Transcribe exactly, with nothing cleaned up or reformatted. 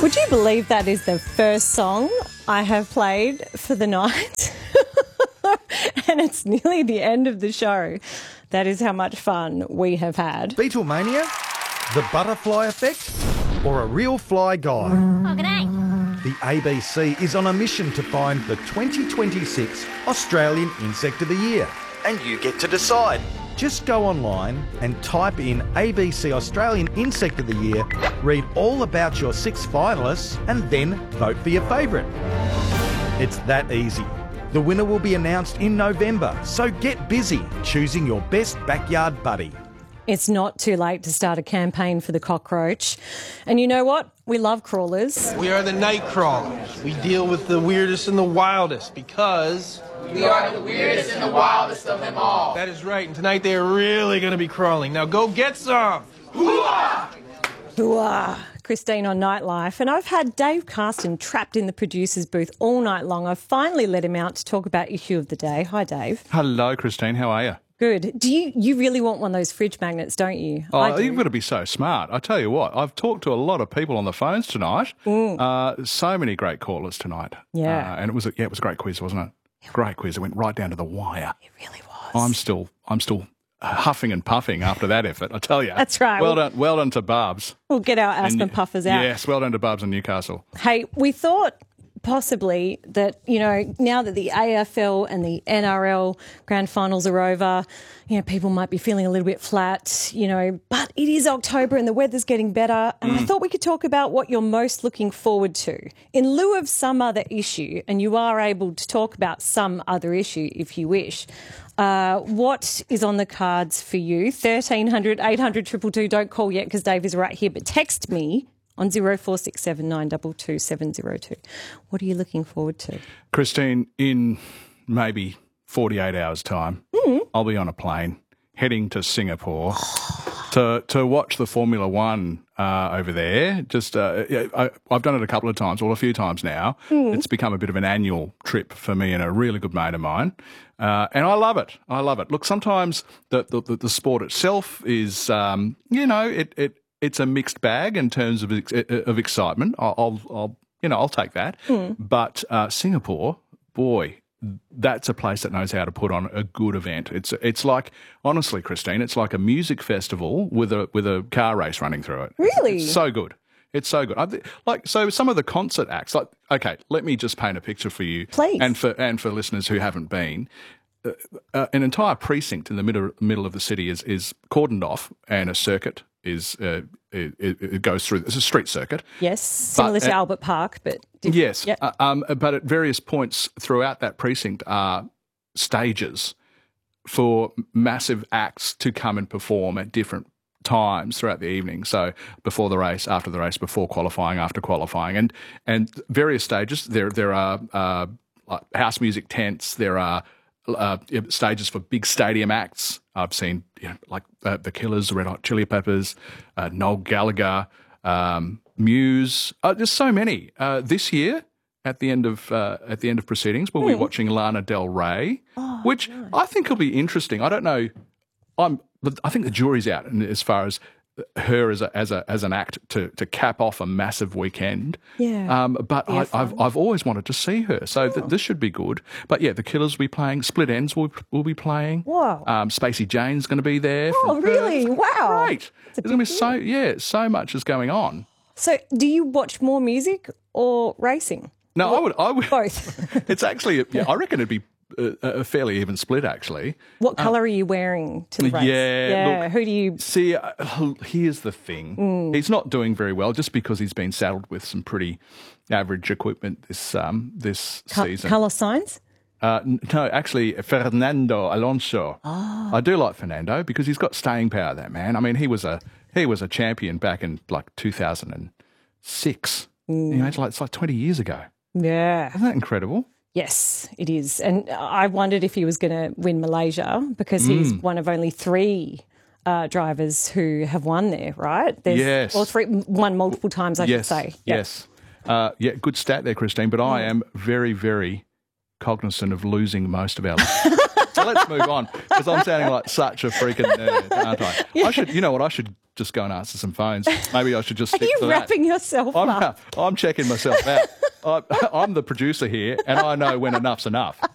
Would you believe that is the first song I have played for the night? And it's nearly the end of the show. That is how much fun we have had. Beatlemania, the butterfly effect, or a real fly guy? Oh, g'day. The A B C is on a mission to find the twenty twenty-six Australian Insect of the Year. And you get to decide. Just go online and type in A B C Australian Insect of the Year, read all about your six finalists, and then vote for your favourite. It's that easy. The winner will be announced in November, so get busy choosing your best backyard buddy. It's not too late to start a campaign for the cockroach. And you know what? We love crawlers. We are the night crawlers. We deal with the weirdest and the wildest because... we are the weirdest and the wildest of them all. That is right, and tonight they are really going to be crawling. Now go get some! Hooah! Hooah! Christine on Nightlife. And I've had Dave Carsten trapped in the producer's booth all night long. I've finally let him out to talk about issue of the day. Hi, Dave. Hello, Christine. How are you? Good. Do you you really want one of those fridge magnets, don't you? Oh, I do. you've got to be so smart. I tell you what, I've talked to a lot of people on the phones tonight. Mm. Uh, so many great callers tonight. Yeah. Uh, and it was a, yeah, it was a great quiz, wasn't it? Great quiz. It went right down to the wire. It really was. I'm still, I'm still huffing and puffing after that effort. I tell you. That's right. Well We'll- done, well done to Barbs. We'll get our asthma And- puffers out. Yes, well done to Barbs in Newcastle. Hey, we thought possibly that, you know, now that the A F L and the N R L grand finals are over, you know, people might be feeling a little bit flat, you know, but it is October and the weather's getting better. And I thought we could talk about what you're most looking forward to in lieu of some other issue. And you are able to talk about some other issue if you wish. Uh, what is on the cards for you? thirteen hundred, eight hundred, two two two. Don't call yet because Dave is right here, but text me on zero four six seven nine two two seven zero two. What are you looking forward to? Christine, in maybe forty-eight hours' time, Mm. I'll be on a plane heading to Singapore to to watch the Formula One uh, over there. Just uh, yeah, I, I've done it a couple of times, well, a few times now. Mm. It's become a bit of an annual trip for me and a really good mate of mine. Uh, and I love it. I love it. Look, sometimes the the, the sport itself is, um, you know, it, it it's a mixed bag in terms of ex- of excitement. I'll, I'll, I'll you know, I'll take that. Mm. But uh, Singapore, boy, that's a place that knows how to put on a good event. It's it's like, honestly, Christine, it's like a music festival with a with a car race running through it. Really? It's so good. It's so good. I th- like so some of the concert acts. Like, okay, let me just paint a picture for you, Please. and for and for listeners who haven't been. Uh, uh, an entire precinct in the middle middle of the city is is cordoned off, and a circuit is uh, it, it goes through. It's a street circuit. Yes, similar But, to uh, Albert Park, but different. Yes, Yep. uh, um, but at various points throughout that precinct are stages for massive acts to come and perform at different times throughout the evening. So before the race, after the race, before qualifying, after qualifying, and and various stages. There there are uh, like house music tents. There are uh, stages for big stadium acts. I've seen you know, like uh, the Killers, the Red Hot Chili Peppers, uh, Noel Gallagher, um, Muse. Uh, there's so many. Uh, this year, at the end of uh, at the end of proceedings, we'll be watching Lana Del Rey, which I think will be interesting. I don't know. I'm. I think the jury's out in- as far as her as a as a as an act to to cap off a massive weekend. Yeah. Um, but I, I've I've always wanted to see her, so th- this should be good. But yeah, the Killers will be playing. Split Ends will will be playing. Wow. Um, Spacey Jane's going to be there. Oh, from Perth. really? Wow. Great. It's a There's going to be big so yeah, so much is going on. So do you watch more music or racing? No, I would. I would. Both. It's actually. Yeah, I reckon it'd be a, a fairly even split, actually. What colour are you wearing to the race? yeah, Yeah. look- Who do you... See, uh, here's the thing. Mm. He's not doing very well just because he's been saddled with some pretty average equipment this um this Co- season. colour signs? Uh, n- no, actually, Fernando Alonso. Oh. I do like Fernando because he's got staying power. That man. I mean, he was a he was a champion back in like two thousand six. Mm. You know, it's like it's like twenty years ago. Yeah. Isn't that incredible? Yes, it is. And I wondered if he was going to win Malaysia because he's Mm. one of only three uh, drivers who have won there, right? There's, Yes. Or three, won multiple times, I yes, should say. Yep. Yes. Uh, yeah, good stat there, Christine. But I am very, very cognizant of losing most of our So let's move on, because I'm sounding like such a freaking nerd, aren't I? Yeah. I should, you know what, I should just go and answer some phones. Maybe I should just Are stick you to wrapping that. yourself I'm, up? I'm checking myself out. I, I'm the producer here, and I know when enough's enough.